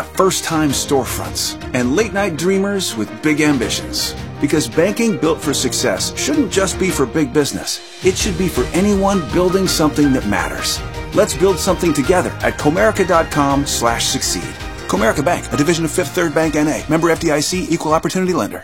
the first-time storefronts and late-night dreamers with big ambitions. Because banking built for success shouldn't just be for big business. It should be for anyone building something that matters. Let's build something together at Comerica.com/succeed. Comerica Bank, a division of Fifth Third Bank N.A. Member FDIC, Equal Opportunity Lender.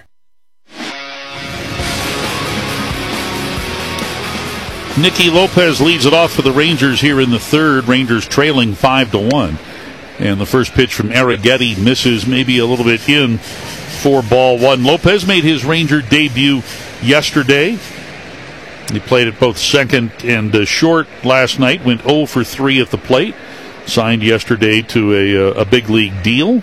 Nicky Lopez leads it off for the Rangers here in the third. Rangers trailing 5-1. And the first pitch from Arrighetti misses, maybe a little bit in for ball one. Lopez made his Ranger debut yesterday. He played at both second and short last night. Went 0 for 3 at the plate. Signed yesterday to a big league deal.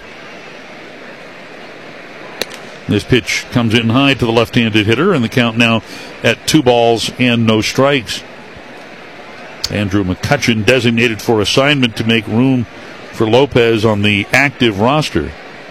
This pitch comes in high to the left-handed hitter, and the count now at 2 balls and no strikes. Andrew McCutchen designated for assignment to make room for Lopez on the active roster.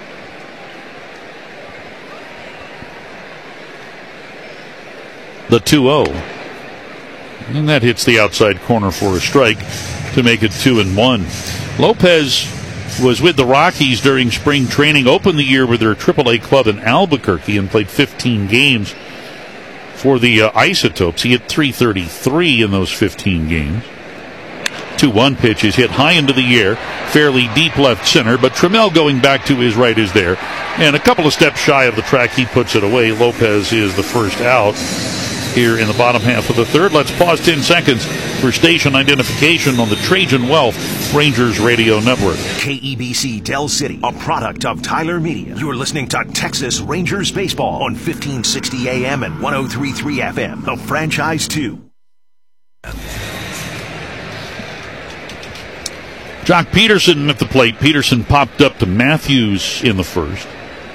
The 2-0. And that hits the outside corner for a strike to make it 2-1. Lopez was with the Rockies during spring training, opened the year with their AAA club in Albuquerque, and played 15 games for the Isotopes. He hit .333 in those 15 games. 2-1 pitch is hit high into the air, fairly deep left center, but Trammell going back to his right is there. And a couple of steps shy of the track, he puts it away. Lopez is the first out here in the bottom half of the third. Let's pause 10 seconds for station identification on the Trajan Wealth Rangers Radio Network. KEBC Del City, a product of Tyler Media. You're listening to Texas Rangers Baseball on 1560 AM and 103.3 FM, the franchise 2. Jock Peterson at the plate. Peterson popped up to Matthews in the first.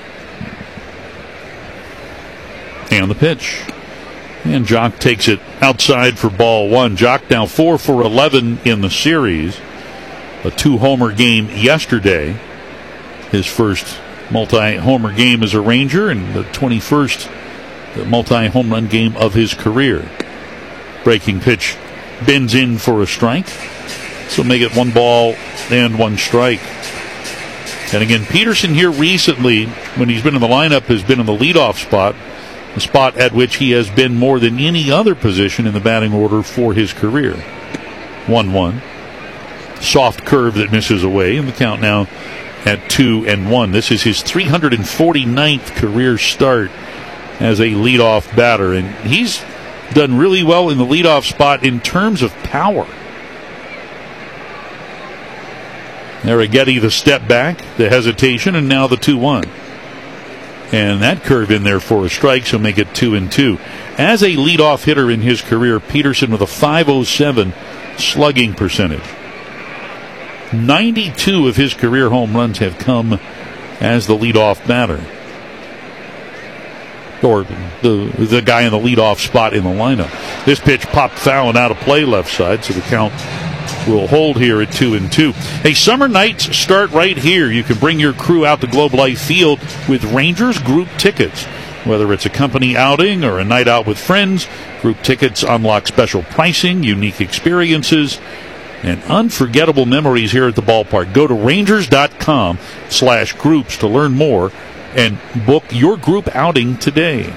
And the pitch. And Jock takes it outside for ball one. Jock now 4 for 11 in the series. A 2-homer game yesterday. His first multi-homer game as a Ranger, and the 21st multi-home run game of his career. Breaking pitch bends in for a strike. So make it 1 ball and 1 strike. And again, Peterson here recently, when he's been in the lineup, has been in the leadoff spot. A spot at which he has been more than any other position in the batting order for his career. 1-1. Soft curve that misses away, and the count now at 2-1. This is his 349th career start as a leadoff batter, and he's done really well in the leadoff spot in terms of power. Arrighetti, the step back, the hesitation, and now the 2-1. And that curve in there for a strike, so make it 2-2. As a leadoff hitter in his career, Peterson with a .507 slugging percentage. 92 of his career home runs have come as the leadoff batter, or the guy in the leadoff spot in the lineup. This pitch popped foul and out of play left side, so the count will hold here at 2-2. Hey, summer nights start right here. You can bring your crew out to Globe Life Field with Rangers group tickets. Whether it's a company outing or a night out with friends, group tickets unlock special pricing, unique experiences, and unforgettable memories here at the ballpark. Go to Rangers.com/groups to learn more and book your group outing today.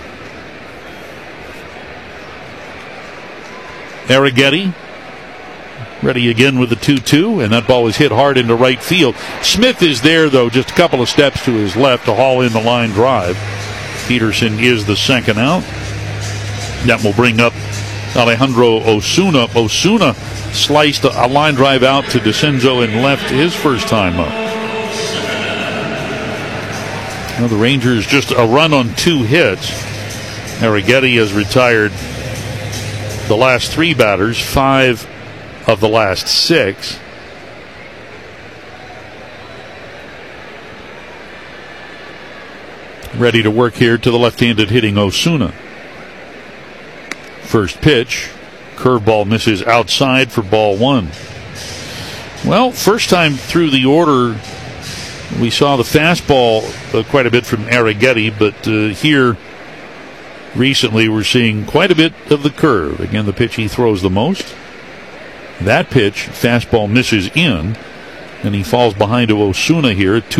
Arrighetti ready again with the 2-2, and that ball is hit hard into right field. Smith is there, though, just a couple of steps to his left to haul in the line drive. Peterson is the second out. That will bring up Alejandro Osuna. Osuna sliced a line drive out to DeCenzo and left his first time up. Now the Rangers just a run on 2 hits. Arrighetti has retired the last 3 batters, 5 of the last 6. Ready to work here to the left-handed hitting Osuna. First pitch, curveball misses outside for ball 1. Well, first time through the order, we saw the fastball quite a bit from Arrighetti, but here recently we're seeing quite a bit of the curve. Again, the pitch he throws the most. That pitch, fastball misses in, and he falls behind to Osuna here at